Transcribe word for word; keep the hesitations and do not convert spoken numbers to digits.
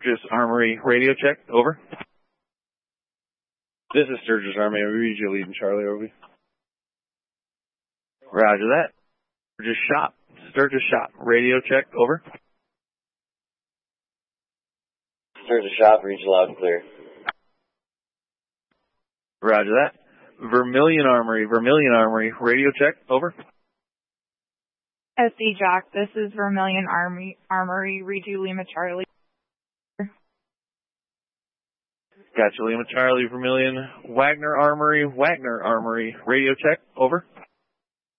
Sturgis Armory, radio check, over. This is Sturgis Armory. We read you leading Charlie, over. Roger that. Sturgis Shop, Sturgis Shop, radio check, over. Sturgis Shop, read you loud and clear. Roger that. Vermilion Armory, Vermilion Armory, radio check, over. S D Jack, this is Vermilion Armory, Armory, read you Lima Charlie. Gotcha, Lima Charlie, Vermilion. Wagner Armory, Wagner Armory, radio check, over.